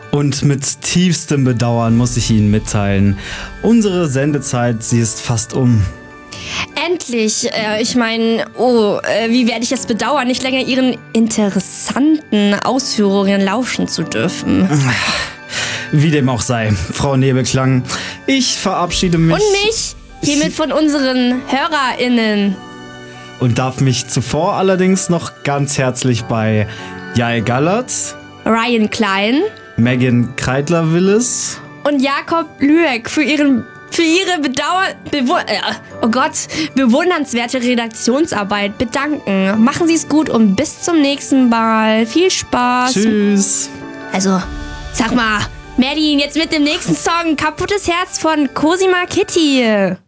Und mit tiefstem Bedauern muss ich Ihnen mitteilen, unsere Sendezeit, sie ist fast um. Endlich! Ich meine, wie werde ich es bedauern, nicht länger Ihren interessanten Ausführungen lauschen zu dürfen. Wie dem auch sei, Frau Nebelklang, ich verabschiede mich. Und mich hiermit von unseren HörerInnen. Und darf mich zuvor allerdings noch ganz herzlich bei Jael Gallert, Ryan Klein Megan Kreidler-Willis und Jakob Lüeck für ihre bewundernswerte Redaktionsarbeit bedanken. Machen Sie es gut und bis zum nächsten Mal. Viel Spaß. Tschüss. Also, sag mal, Merlin, jetzt mit dem nächsten Song Kaputtes Herz von Cosima Kitty.